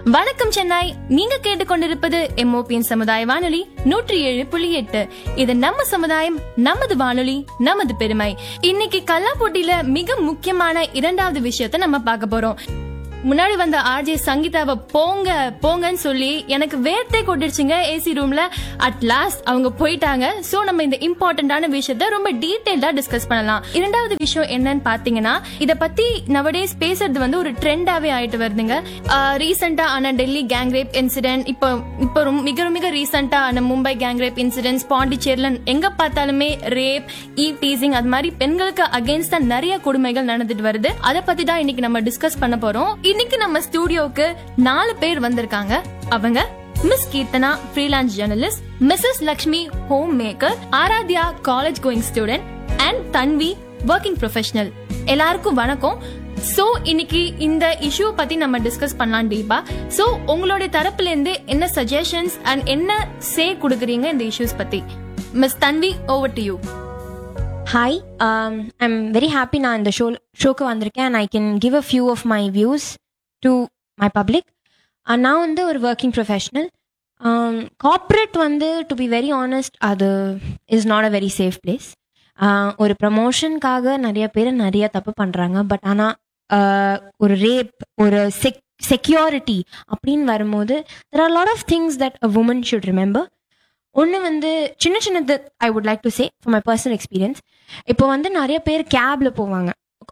வணக்கம் சென்னை. நீங்க கேட்டுக்கொண்டிருப்பது MOPயின் சமுதாய வானொலி 107.8. இது நம்ம சமுதாயம், நமது வானொலி, நமது பெருமை. இன்னைக்கு கல்லா போட்டியில மிக முக்கியமான இரண்டாவது விஷயத்த நம்ம பார்க்க போறோம். முன்னாடி வந்த RJ சங்கீதாவை போங்க போங்கன்னு சொல்லி எனக்கு வேர்த்தே கொட்டிடுச்சுங்க ஏசி ரூம்ல. அட் லாஸ்ட் அவங்க போயிட்டாங்க. சோ நம்ம இந்த இம்பார்ட்டன்டான விஷயத்த ரொம்ப டீடைல்டா டிஸ்கஸ் பண்ணலாம். இரண்டாவது விஷயம் என்னன்னு பாத்தீங்கன்னா, இத பத்தி நவடேஸ் பேசுறது ஒரு ட்ரெண்டாவே ஆயிட்டு வருதுங்க. ரீசெண்டா ஆன டெல்லி கேங் ரேப் இன்சிடென்ட், இப்போ மிக மிக ரீசெண்டா ஆன மும்பை கேங் ரேப் இன்சிடென்ட்ஸ், பாண்டிச்சேரியில எங்க பார்த்தாலுமே ரேப், டீசிங், அது மாதிரி பெண்களுக்கு அகைன்ஸ்டா நிறைய கொடுமைகள் நடந்துட்டு வருது. அதை பத்தி தான் இன்னைக்கு நம்ம டிஸ்கஸ் பண்ண போறோம். இன்னைக்கு நம்ம ஸ்டுடியோக்கு 4 பேர் வந்திருக்காங்க. அவங்க miss Keerthana, freelance journalist, Mrs Lakshmi, home maker, Aradhya, college going student, and Tanvi, working professional. எல்லாருக்கும் வணக்கம். சோ இன்னைக்கு இந்த இஷ்யூ பத்தி நம்ம டிஸ்கஸ் பண்ணலாம் டீப்பா. சோ உங்களுடைய தரப்புல இருந்து என்ன சஜஷன்ஸ் அண்ட் என்ன சே கொடுக்குறீங்க இந்த இஷ்யூஸ் பத்தி? Miss Tanvi, over to you. Hi, I'm very happy நான் இந்த ஷோக்கு வந்திருக்கேன் and I can give a few of my views to my public. நான் ஒரு working professional. Corporate to be very honest, அது is not a very safe place. ஒரு ப்ரமோஷனுக்காக நிறைய பேர் நிறைய தப்பு பண்ணுறாங்க. பட் ஆனால் ஒரு ரேப், ஒரு செக்யூரிட்டி அப்படின்னு வரும்போது there are a lot of things that a woman should remember. ஒன்று சின்னது I would like to say for my personal experience. இப்போ நிறைய பேர் கேப்ல போவாங்க,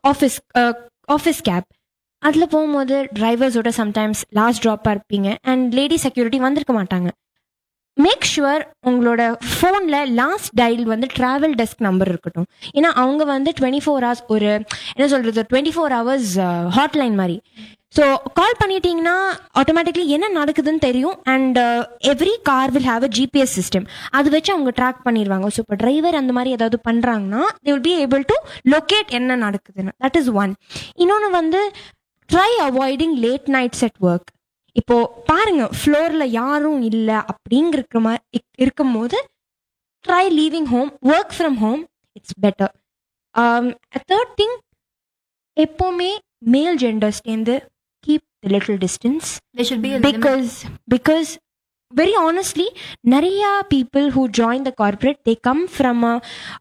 ஆஃபீஸ் கேப். அதில் போகும்போது டிரைவர்ஸோட சம்டைம்ஸ் லாஸ்ட் ட்ராப்பாக இருப்பீங்க அண்ட் லேடி செக்யூரிட்டி வந்திருக்க மாட்டாங்க. மேக் ஷுவர் உங்களோட ஃபோனில் last dial travel desk number இருக்கட்டும். ஏன்னா அவங்க 24 hours ஒரு என்ன சொல்கிறது 24 hours ஹாட்லைன் மாதிரி. ஸோ கால் பண்ணிட்டீங்கன்னா ஆட்டோமேட்டிக்லி என்ன நடக்குதுன்னு தெரியும். And every car will have a GPS system. அது வச்சு அவங்க ட்ராக் பண்ணிடுவாங்க. ஸோ இப்போ டிரைவர் அந்த மாதிரி ஏதாவது பண்ணுறாங்கன்னா they will be able to locate என்ன நடக்குதுன்னு. That is one. இன்னொன்று try avoiding late nights at work. இப்போ பாருங்க, ஃப்ளோரில் யாரும் இல்லை அப்படிங்கிற மாதிரி இருக்கும்போது try leaving home, work from home, it's better. Third thing, எப்போவுமே மேல் ஜெண்டர்ஸ்லேருந்து keep the little distance. There should be a because very honestly nariya people who join the corporate, they come from a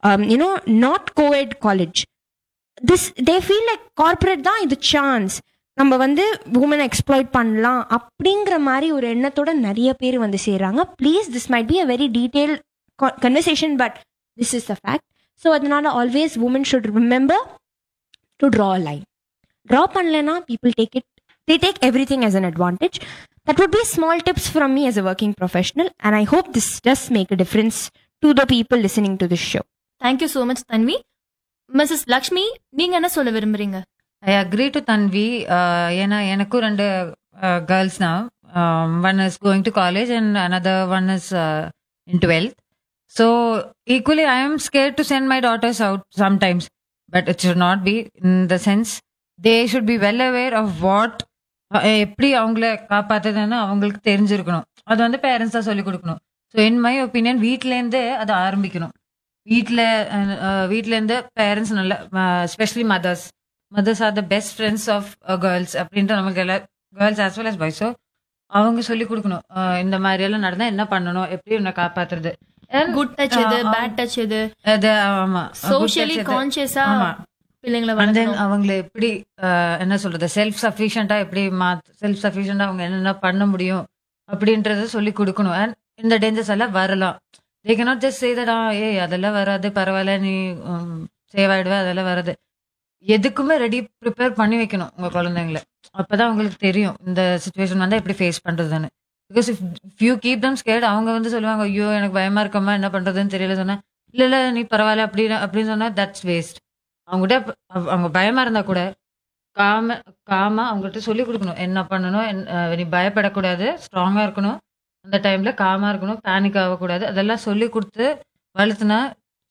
not co-ed college. They feel like corporate da idu chance நம்ம women exploit பண்ணலாம் அப்படிங்கிற மாதிரி ஒரு எண்ணத்தோட நிறைய பேர் சேர்றாங்க. Please, this might be a very detailed conversation, but this is the fact. So அதனால always women should remember to draw a line. Draw பண்ணலனா people they take everything as an advantage. That would be small tips from me as a working professional, and I hope this does make a difference to the people listening to this show. Thank you so much, Tanvi. Mrs. Lakshmi, நீங்க என்ன சொல்ல விரும்புறீங்க? I agree to Tanvi. ஏன்னா எனக்கு 2 girls now. One is going to college and another one is in 12th. So equally I am scared to send my daughters out sometimes, but it should not be. In the sense they should be well aware of what எப்படி அவங்கள காப்பாத்துதுன்னு அவங்களுக்கு தெரிஞ்சிருக்கணும். அது parents தான் சொல்லிக் கொடுக்கணும். So in my opinion வீட்டிலேருந்து அதை ஆரம்பிக்கணும். வீட்டிலேருந்து பேரண்ட்ஸ் நல்ல, especially mothers R the best friends of girls அப்படின்ட்டு நமக்கு எல்லாம், girls as well as boys. So அவங்க சொல்லிக் கொடுக்கணும், இந்த மாதிரி எல்லாம் நடந்தா என்ன பண்ணணும், எப்படி உன்னை காப்பாத்துறது, குட் டச் எது, பேட் டச் எது, அது ஆமா சோஷியலி கான்ஷியஸா பிள்ளைங்களை அவங்களை எப்படி என்ன சொல்றது, செல்ஃப் சஃபிஷியண்டா அவங்க என்னென்ன பண்ண முடியும் அப்படின்றத சொல்லி கொடுக்கணும். அண்ட் இந்த டேஞ்சர்ஸ் எல்லாம் வரலாம். They cannot just say that அதெல்லாம் வராது, பரவாயில்ல, நீ சேவ் ஆயிடுவே, அதெல்லாம் வராது. எதுக்குமே ரெடி ப்ரிப்பேர் பண்ணி வைக்கணும் உங்க குழந்தைங்களை. அப்பதான் அவங்களுக்கு தெரியும் இந்த சுச்சுவேஷன் எப்படி ஃபேஸ் பண்றதுன்னு. Because if you keep them scared, அவங்க சொல்லுவாங்க, ஐயோ எனக்கு பயமா இருக்கமா, என்ன பண்றதுன்னு தெரியல. சொன்னா இல்ல நீ பரவாயில்ல அப்படின்னு சொன்னா தட்ஸ் வேஸ்ட். அவங்ககிட்ட அவங்க பயமா இருந்தா கூட காமா அவங்ககிட்ட சொல்லி கொடுக்கணும் என்ன பண்ணணும். நீ பயப்படக்கூடாது, ஸ்ட்ராங்கா இருக்கணும், அந்த டைம்ல காமா இருக்கணும், பேனிக் ஆகக்கூடாது. அதெல்லாம் சொல்லி கொடுத்து வளர்த்துனா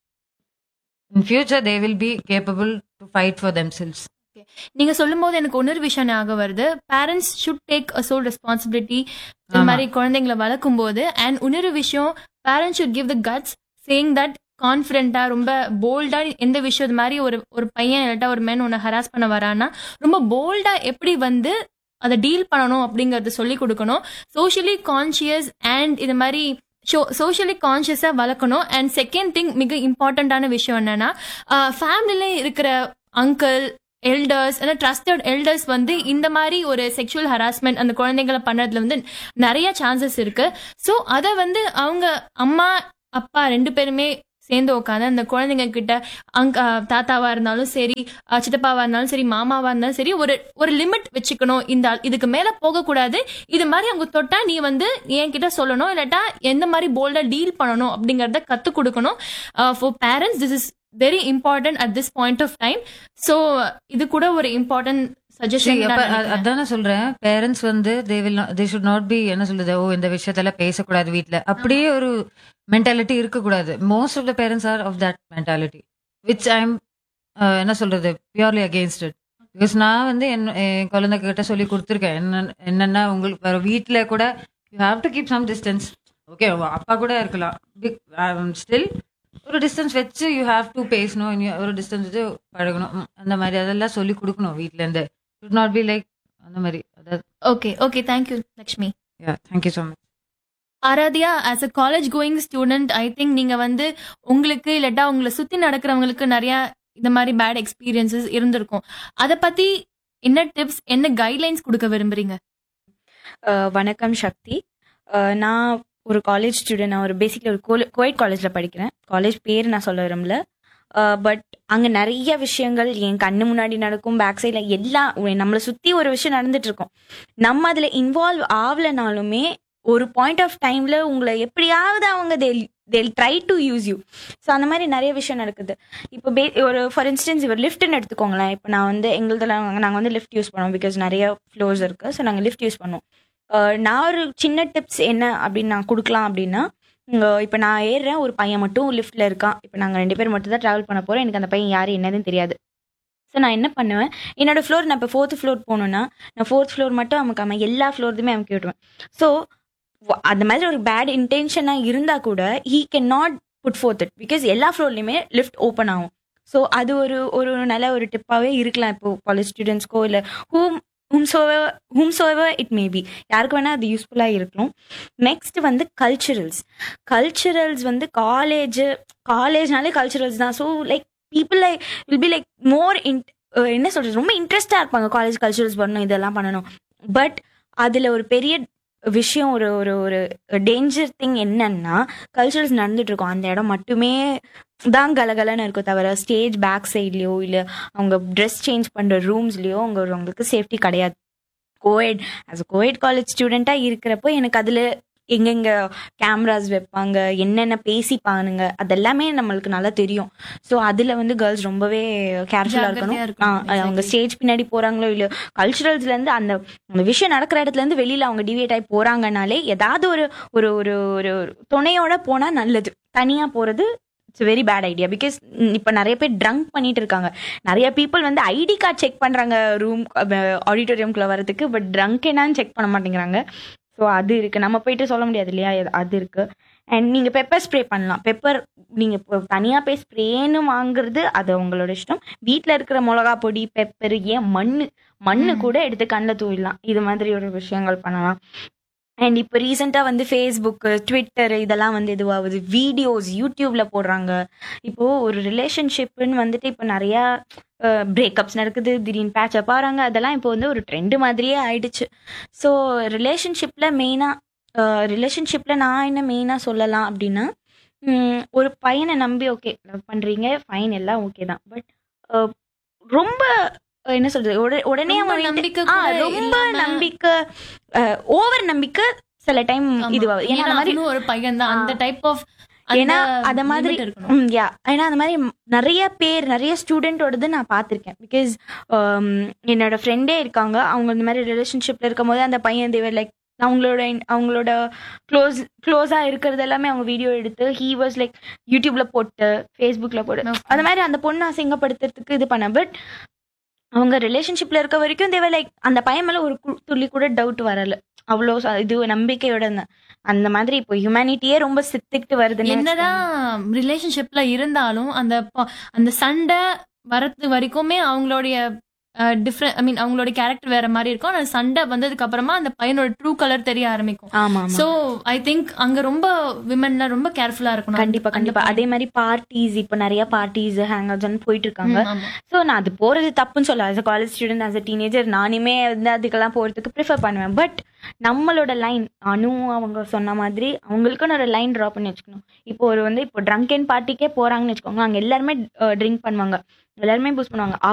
in future they will be capable to fight for themselves. நீங்க சொல்லும் போது எனக்கு இன்னொரு விஷயம் ஞாபகம் வருது. Parents should take a soul responsibility இந்த மாதிரி குழந்தைங்களை வளர்க்கும் போது. அண்ட் இன்னொரு விஷயம், parents should give the cuts saying that கான்ஃபிடென்ட்டா, ரொம்ப போல்டா எந்த விஷயம், இது மாதிரி ஒரு பையன் இல்லாட்டா ஒரு மேன் உன்னை ஹராஸ் பண்ண வரான்னா ரொம்ப போல்டா எப்படி அதை டீல் பண்ணணும் அப்படிங்கறது சொல்லி கொடுக்கணும். சோஷியலி கான்சியஸ் அண்ட் இது மாதிரி சோஷியலி கான்சியஸா வளர்க்கணும். அண்ட் செகண்ட் திங், மிக இம்பார்ட்டன்டான விஷயம் என்னன்னா, ஃபேமிலில இருக்கிற அங்கிள் எல்டர்ஸ், ட்ரஸ்டட் எல்டர்ஸ் வந்து இந்த மாதிரி ஒரு செக்ஷுவல் ஹராஸ்மெண்ட் அந்த குழந்தைங்களை பண்றதுல வந்து நிறைய சான்சஸ் இருக்கு. ஸோ அதை வந்து அவங்க அம்மா அப்பா 2 பேருமே சேர்ந்து உட்காந்து அந்த குழந்தைங்க கிட்ட தாத்தாவா இருந்தாலும் சரி, சித்தப்பாவா இருந்தாலும் சரி, மாமாவா இருந்தாலும் சரி, ஒரு லிமிட் வச்சுக்கணும். இதுக்கு மேல போக கூடாது. இது மாதிரி அவங்க தொட்டா நீ வந்து என்கிட்ட சொல்லணும், இல்லாட்டா எந்த மாதிரி போல்டா டீல் பண்ணணும் அப்படிங்கறத கத்து கொடுக்கணும். For parents this is very important at this point of time. So இது கூட ஒரு இம்பார்ட்டன்ட் சஜஷன். அதான சொல்றேன், பேரண்ட்ஸ் வந்து தே ஷுட் நாட் பி என்ன சொல்றது, இந்த விஷயத்துல பேசக்கூடாது வீட்ல, அப்படியே ஒரு மென்டாலிட்டி இருக்கக்கூடாது. Most of the parents R of that mentality which I am என்ன சொல்றது பியூர்லி அகேன்ஸ்ட் இட். பிகாஸ் நான் வந்து என் குழந்தைங்க கிட்ட சொல்லி கொடுத்துருக்கேன், என்னன்னா உங்களுக்கு வேற வீட்டுல கூட you have to keep some distance. Okay, அப்பா கூட இருக்கலாம், ஸ்டில் ஒரு டிஸ்டன்ஸ் வச்சு யூ ஹாவ் டு பேசணும், ஒரு டிஸ்டன்ஸ் வச்சு பழகணும். அந்த மாதிரி அதெல்லாம் சொல்லி கொடுக்கணும் வீட்ல இருந்து. should not be like அந்த மாதிரி. Okay thank you Lakshmi. thank you so much. Aradhya, as a college going student, I think நீங்க வந்து உங்களுக்கு இல்லாட்டா உங்களை சுத்தி நடக்கிறவங்களுக்கு நிறைய இந்த மாதிரி பேட் எக்ஸ்பீரியன்சஸ் இருந்திருக்கும். அதை பத்தி என்ன டிப்ஸ், என்ன கைட்லைன்ஸ் கொடுக்க விரும்புறீங்க? வணக்கம் சக்தி. நான் ஒரு காலேஜ் ஸ்டூடெண்ட். நான் ஒரு பேசிக்லி ஒரு கோயட் காலேஜில் படிக்கிறேன். காலேஜ் பேர் நான் சொல்ல விரும்பல. பட் அங்கே நிறைய விஷயங்கள் என் கண்ணு முன்னாடி நடக்கும், பேக் சைடில் எல்லாம் நம்மளை சுற்றி ஒரு விஷயம் நடந்துட்டு இருக்கும். நம்ம அதில் இன்வால்வ் ஆகலைனாலுமே ஒரு பாயிண்ட் ஆஃப் டைமில் உங்களை எப்படியாவது அவங்க they'll try to use you. So அந்த மாதிரி நிறைய விஷயம் நடக்குது. இப்போ ஒரு ஃபார் இன்ஸ்டன்ஸ் இவர் லிஃப்ட்னு எடுத்துக்கோங்களேன். இப்போ நான் வந்து எங்களுதில் நாங்கள் வந்து லிஃப்ட் யூஸ் பண்ணுவோம், பிகாஸ் நிறைய ஃப்ளோர்ஸ் இருக்குது. ஸோ நாங்கள் லிஃப்ட் யூஸ் பண்ணுவோம். நான் ஒரு சின்ன டிப்ஸ் என்ன அப்படின்னு நான் கொடுக்கலாம் அப்படின்னா, இப்போ நான் ஏறுறேன், ஒரு பையன் மட்டும் லிஃப்ட்டில் இருக்கான். இப்போ நாங்கள் 2 பேர் மட்டும் தான் ட்ராவல் பண்ண போகிறோம். எனக்கு அந்த பையன் யார் என்னதுன்னு தெரியாது. ஸோ நான் என்ன பண்ணுவேன், என்னோட ஃப்ளோர் நான் இப்போ 4th ஃப்ளோர் போகணுன்னா நான் 4th ஃப்ளோர் மட்டும் அமுக்காமல் எல்லா ஃப்ளோர்துமே அமுக்கி விட்டுருவேன். ஸோ அந்த மாதிரி ஒரு பேட் இன்டென்ஷனாக இருந்தால் கூட he can not put forth it, because எல்லா ஃப்ளோர்லையுமே லிஃப்ட் ஓப்பன் ஆகும். ஸோ அது ஒரு நல்ல ஒரு டிப்பாகவே இருக்கலாம் இப்போ காலேஜ் ஸ்டூடெண்ட்ஸ்க்கோ இல்லை whomsoever it may be, யாருக்கு வேணால் அது யூஸ்ஃபுல்லாக இருக்கும். நெக்ஸ்ட் வந்து கல்ச்சுரல்ஸ் வந்து காலேஜ்னாலே கல்ச்சுரல்ஸ் தான். So like people will be like more என்ன சொல்கிறது, ரொம்ப இன்ட்ரெஸ்டாக இருப்பாங்க காலேஜ் கல்ச்சுரல்ஸ் பண்ணணும், இதெல்லாம் பண்ணணும். பட் அதில் ஒரு பெரிய விஷயம், ஒரு ஒரு ஒரு டேஞ்சர் திங் என்னன்னா, கல்ச்சுரல்ஸ் நடந்துட்டு இருக்கும் அந்த இடம் மட்டுமே தான் கலகலன்னு இருக்கும், தவிர ஸ்டேஜ் பேக் சைட்லேயோ இல்லை அவங்க ட்ரெஸ் சேஞ்ச் பண்ணுற ரூம்ஸ்லேயோ அவங்களுக்கு சேஃப்டி கிடையாது. ஆஸ் அ கோயட் காலேஜ் ஸ்டூடெண்ட்டாக இருக்கிறப்போ எனக்கு அதில் எங்கெங்க கேமராஸ் வைப்பாங்க, என்னென்ன பேசிப்பானுங்க, அதெல்லாமே நம்மளுக்கு நல்லா தெரியும். ஸோ அதில் வந்து கேர்ள்ஸ் ரொம்பவே கேர்ஃபுல்லாக இருக்கணும். அவங்க ஸ்டேஜ் பின்னாடி போகிறாங்களோ இல்லையோ, கல்ச்சுரல்ஸ்லேருந்து அந்த விஷயம் நடக்கிற இடத்துலேருந்து வெளியில் அவங்க டிவியேட் ஆகி போகிறாங்கனாலே ஏதாவது ஒரு ஒரு ஒரு ஒரு துணையோட போனால் நல்லது. தனியாக போகிறது it's very bad idea. Because இப்போ நிறைய பேர் ட்ரங்க் பண்ணிட்டு இருக்காங்க. நிறைய பீப்புள் வந்து ஐடி கார்டு செக் பண்ணுறாங்க ரூம் ஆடிட்டோரியம்குள்ளே வரதுக்கு, பட் ட்ரங்க் என்னான்னு செக் பண்ண மாட்டேங்கிறாங்க. ஸோ அது இருக்குது, நம்ம போயிட்டு சொல்ல முடியாது இல்லையா, அது இருக்குது. அண்ட் நீங்கள் பெப்பர் ஸ்ப்ரே பண்ணலாம். பெப்பர் நீங்கள் இப்போ தனியாக போய் ஸ்ப்ரேன்னு வாங்குறது அது உங்களோட இஷ்டம். வீட்டில் இருக்கிற மிளகா பொடி, பெப்பர், ஏன் மண்ணு கூட எடுத்து கண்ணில் தூவிடலாம். இது மாதிரி ஒரு விஷயங்கள் பண்ணலாம். அண்ட் இப்போ ரீசெண்டாக வந்து ஃபேஸ்புக்கு, ட்விட்டரு இதெல்லாம் வந்து இதுவாகுது, வீடியோஸ் யூடியூப்பில் போடுறாங்க. இப்போது ஒரு ரிலேஷன்ஷிப்புன்னு வந்துட்டு இப்போ நிறையா பிரேக்கப்ஸ் நடக்குது, திடீர்னு பேட்சப் ஆகிறாங்க. அதெல்லாம் இப்போ வந்து ஒரு ட்ரெண்டு மாதிரியே ஆயிடுச்சு. ஸோ ரிலேஷன்ஷிப்பில் நான் என்ன மெயினாக சொல்லலாம் அப்படின்னா, ஒரு பையனை நம்பி ஓகே லவ் பண்ணுறீங்க, ஃபைன், எல்லாம் ஓகே தான். பட் ரொம்ப என்ன சொல்றது, உடனே ரொம்ப நம்பிக்கை, ஓவர் நம்பிக்கை சில டைம் இதுவாகுது. ஏன்னா அந்த மாதிரி ஒரு பையன் தான் அந்த டைப் ஆஃப், ஏன்னா அத மாதிரி ஏன்னா அந்த மாதிரி நிறைய ஸ்டூடெண்டோடது நான் பார்த்துருக்கேன். பிகாஸ் என்னோட ஃப்ரெண்டே இருக்காங்க, அவங்க இந்த மாதிரி ரிலேஷன்ஷிப்ல இருக்கும் போது அந்த பையன் தேவர் லைக் அவங்களோட க்ளோஸா இருக்கிறது எல்லாமே அவங்க வீடியோ எடுத்து ஹீ வாஸ் லைக் யூடியூப்ல போட்டு, ஃபேஸ்புக்ல போட்டு, அந்த மாதிரி அந்த பொண்ணை அசிங்கப்படுத்துறதுக்கு இது பண்ண. பட் அவங்க ரிலேஷன்ஷிப்ல இருக்க வரைக்கும் தேவை லைக் அந்த பையன் மேல ஒரு துள்ளி கூட டவுட் வரல, அவ்வளோ இது நம்பிக்கையோட இருந்தேன். அந்த மாதிரி இப்போ ஹியூமனிட்டியே ரொம்ப சித்திக்கிட்டு வருது. என்னதான் ரிலேஷன்ஷிப்ல இருந்தாலும் அந்த சண்டை வரது வரைக்குமே அவங்களுடைய டிஃப்ரெண்ட், ஐ மீன் அவங்களோட கேரக்டர் வேற மாதிரி இருக்கும். ஆனா சண்டை வந்ததுக்கு அப்புறமா அந்த பையனோட ட்ரூ கலர் தெரிய ஆரம்பிக்கும். ஆமா சோ ஐ திங்க் அங்க ரொம்ப விமென்லாம் ரொம்ப கேர்ஃபுல்லா இருக்கணும். கண்டிப்பா கண்டிப்பா. அதே மாதிரி பார்ட்டிஸ், இப்போ நிறைய பார்ட்டிஸ் ஹேங் அவுட்ஸ் போயிட்டு இருக்காங்க. ஸோ நான் அது போறது தப்புன்னு சொல்ல, as a college student, as a teenager நானுமே வந்து அதுக்கெல்லாம் போறதுக்கு ப்ரிஃபர் பண்ணுவேன். பட் நம்மளோட லைன் அனு அவங்க சொன்ன மாதிரி அவங்களுக்குன்னு ஒரு லைன் ட்ரா பண்ணி வச்சுக்கணும். இப்போ ஒரு வந்து இப்போ ட்ரங்க் அண்ட் பார்ட்டிக்கே போறாங்கன்னு வச்சுக்கோங்க, அங்க எல்லாருமே ட்ரிங்க் பண்ணுவாங்க, எல்லாருமே பூஸ் பண்ணுவாங்க.